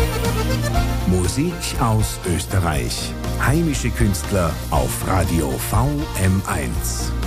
Musik aus Österreich. Heimische Künstler auf Radio VM1.